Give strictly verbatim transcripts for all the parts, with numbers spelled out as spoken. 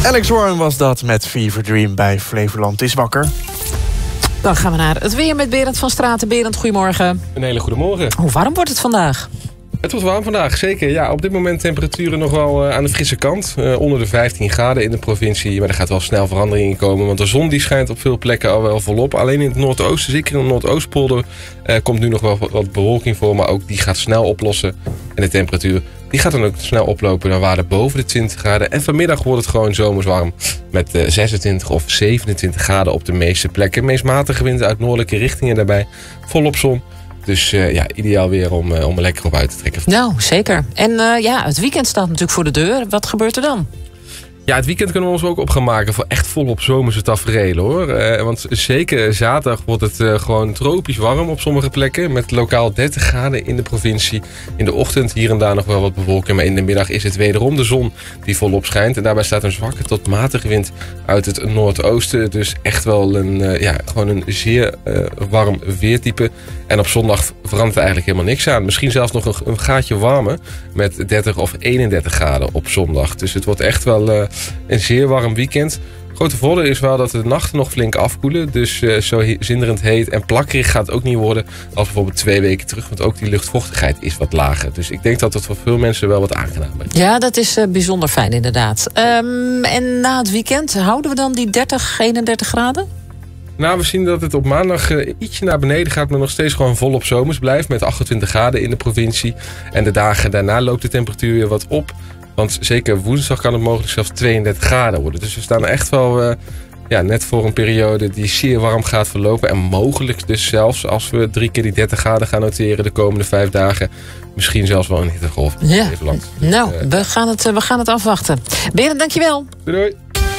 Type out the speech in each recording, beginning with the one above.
Alex Warren was dat met Fever Dream bij Flevoland is wakker. Dan gaan we naar het weer met Berend van Straten. Berend, goedemorgen. Een hele goede morgen. Hoe warm wordt het vandaag? Het wordt warm vandaag, zeker. Ja, op dit moment temperaturen nog wel uh, aan de frisse kant. Uh, onder de vijftien graden in de provincie. Maar er gaat wel snel verandering in komen. Want de zon die schijnt op veel plekken al wel volop. Alleen in het noordoosten, zeker in de noordoostpolder, uh, komt nu nog wel wat bewolking voor. Maar ook die gaat snel oplossen. En de temperatuur die gaat dan ook snel oplopen naar waarde boven de twintig graden. En vanmiddag wordt het gewoon zomers warm. Met uh, zesentwintig of zevenentwintig graden op de meeste plekken. Meest matige wind uit noordelijke richtingen daarbij. Volop zon. Dus uh, ja, ideaal weer om, uh, om er lekker op uit te trekken. Nou, zeker. En uh, ja, het weekend staat natuurlijk voor de deur. Wat gebeurt er dan? Ja, het weekend kunnen we ons ook op gaan maken voor echt volop zomerse tafereelen, hoor. Uh, want zeker zaterdag wordt het uh, gewoon tropisch warm op sommige plekken. Met lokaal dertig graden in de provincie. In de ochtend hier en daar nog wel wat bewolking. Maar in de middag is het wederom de zon die volop schijnt. En daarbij staat een zwakke tot matige wind uit het noordoosten. Dus echt wel een, uh, ja, gewoon een zeer uh, warm weertype. En op zondag verandert er eigenlijk helemaal niks aan. Misschien zelfs nog een, een gaatje warmer. Met dertig of eenendertig graden op zondag. Dus het wordt echt wel Uh, een zeer warm weekend. Grote voordeel is wel dat de nachten nog flink afkoelen. Dus uh, zo he- zinderend heet en plakkerig gaat het ook niet worden als bijvoorbeeld twee weken terug. Want ook die luchtvochtigheid is wat lager. Dus ik denk dat het voor veel mensen wel wat aangenaam is. Ja, dat is uh, bijzonder fijn inderdaad. Um, en na het weekend houden we dan die dertig, eenendertig graden? Nou, we zien dat het op maandag uh, ietsje naar beneden gaat, maar nog steeds gewoon volop zomers blijft. Met achtentwintig graden in de provincie. En de dagen daarna loopt de temperatuur weer wat op. Want zeker woensdag kan het mogelijk zelfs tweeëndertig graden worden. Dus we staan echt wel uh, ja, net voor een periode die zeer warm gaat verlopen. En mogelijk dus zelfs als we drie keer die dertig graden gaan noteren de komende vijf dagen. Misschien zelfs wel een hittegolf. Ja, even lang. nou, uh, we, gaan het, we gaan het afwachten. Berend, dankjewel. Doei doei.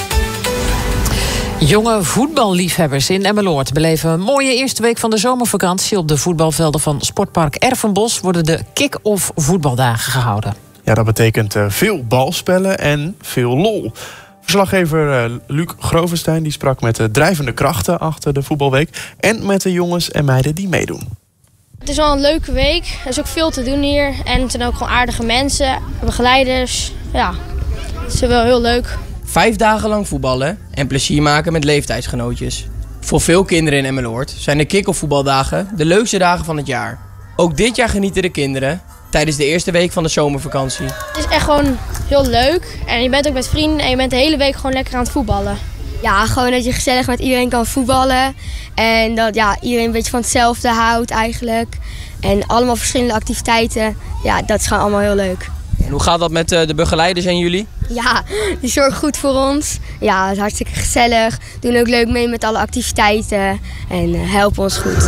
Jonge voetballiefhebbers in Emmeloord beleven een mooie eerste week van de zomervakantie. Op de voetbalvelden van Sportpark Ervenbos worden de kick-off voetbaldagen gehouden. Ja, dat betekent uh, veel balspellen en veel lol. Verslaggever uh, Luc Grovenstein die sprak met de drijvende krachten achter de voetbalweek. En met de jongens en meiden die meedoen. Het is wel een leuke week. Er is ook veel te doen hier. En het zijn ook gewoon aardige mensen, begeleiders. Ja, het is wel heel leuk. Vijf dagen lang voetballen en plezier maken met leeftijdsgenootjes. Voor veel kinderen in Emmeloord zijn de kick-off voetbaldagen de leukste dagen van het jaar. Ook dit jaar genieten de kinderen tijdens de eerste week van de zomervakantie. Het is echt gewoon heel leuk. En je bent ook met vrienden en je bent de hele week gewoon lekker aan het voetballen. Ja, gewoon dat je gezellig met iedereen kan voetballen. En dat ja, iedereen een beetje van hetzelfde houdt eigenlijk. En allemaal verschillende activiteiten. Ja, dat is gewoon allemaal heel leuk. En hoe gaat dat met de begeleiders en jullie? Ja, die zorgen goed voor ons. Ja, het is hartstikke gezellig. Doen ook leuk mee met alle activiteiten. En helpen ons goed.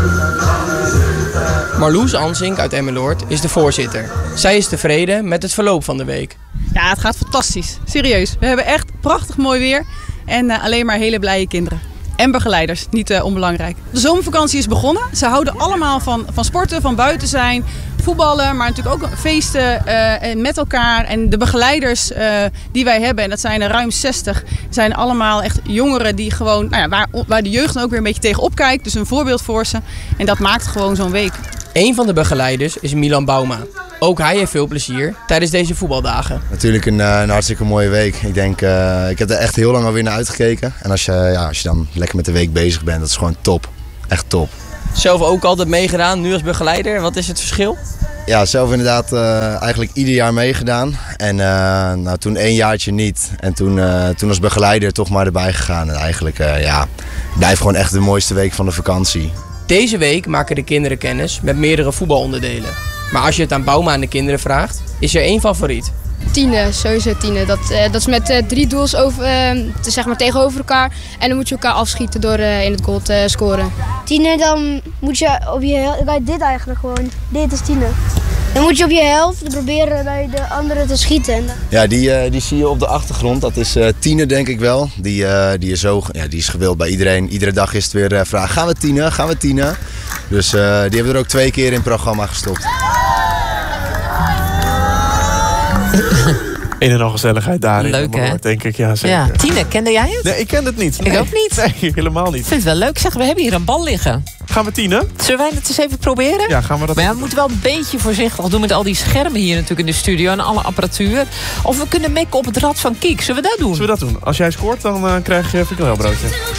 Marloes Ansink uit Emmeloord is de voorzitter. Zij is tevreden met het verloop van de week. Ja, het gaat fantastisch. Serieus. We hebben echt prachtig mooi weer. En uh, alleen maar hele blije kinderen. En begeleiders, niet uh, onbelangrijk. De zomervakantie is begonnen. Ze houden allemaal van, van sporten, van buiten zijn, voetballen, maar natuurlijk ook feesten uh, met elkaar. En de begeleiders uh, die wij hebben, en dat zijn er ruim zestig, zijn allemaal echt jongeren die gewoon, nou ja, waar, waar de jeugd dan ook weer een beetje tegenop kijkt. Dus een voorbeeld voor ze. En dat maakt gewoon zo'n week. Een van de begeleiders is Milan Bauma. Ook hij heeft veel plezier tijdens deze voetbaldagen. Natuurlijk een, een hartstikke mooie week. Ik denk, uh, ik heb er echt heel lang alweer naar uitgekeken. En als je, ja, als je dan lekker met de week bezig bent, dat is gewoon top. Echt top. Zelf ook altijd meegedaan, nu als begeleider. Wat is het verschil? Ja, zelf inderdaad uh, eigenlijk ieder jaar meegedaan. En uh, nou, toen één jaartje niet. En toen, uh, toen als begeleider toch maar erbij gegaan. En eigenlijk, uh, ja, blijft gewoon echt de mooiste week van de vakantie. Deze week maken de kinderen kennis met meerdere voetbalonderdelen. Maar als je het aan Bauma en de kinderen vraagt, is er één favoriet. Tienen, sowieso tienen. Dat, uh, dat is met uh, drie doels over, uh, te, zeg maar tegenover elkaar. En dan moet je elkaar afschieten door uh, in het goal te scoren. Tienen, dan moet je op je helft, dit eigenlijk gewoon, dit is tienen. Dan moet je op je helft proberen bij de anderen te schieten. Ja, die, uh, die zie je op de achtergrond. Dat is uh, Tine, denk ik wel. Die, uh, die, is zo, ja, die is gewild bij iedereen. Iedere dag is het weer uh, vraag, gaan we Tine, gaan we Tine? Dus uh, die hebben er ook twee keer in het programma gestopt. Een en al gezelligheid daarin. Leuk, hè? Woord, denk ik. Ja, zeker. Ja, Tine, kende jij het? Nee, ik ken het niet. Ik Nee. ook niet. Nee, helemaal niet. Ik vind het wel leuk. Zeg, we hebben hier een bal liggen. Gaan we tienen? Zullen wij het eens even proberen? Ja, gaan we dat Maar ja, even we moeten wel een beetje voorzichtig doen met al die schermen hier natuurlijk in de studio en alle apparatuur. Of we kunnen mekken op het rad van Kiek. Zullen we dat doen? Zullen we dat doen? Als jij scoort, dan uh, krijg je frikadelbroodje.